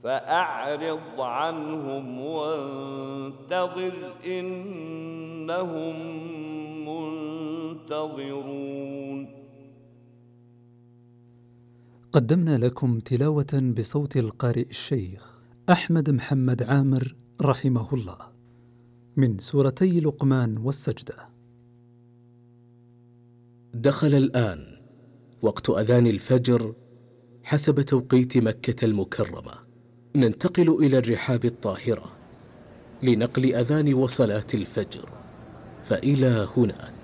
فأعرض عنهم وانتظر إنهم منتظرون. قدمنا لكم تلاوة بصوت القارئ الشيخ أحمد محمد عامر رحمه الله من سورتي لقمان والسجدة. دخل الآن وقت أذان الفجر حسب توقيت مكة المكرمة. ننتقل إلى الرحاب الطاهرة لنقل أذان وصلاة الفجر، فإلى هناك.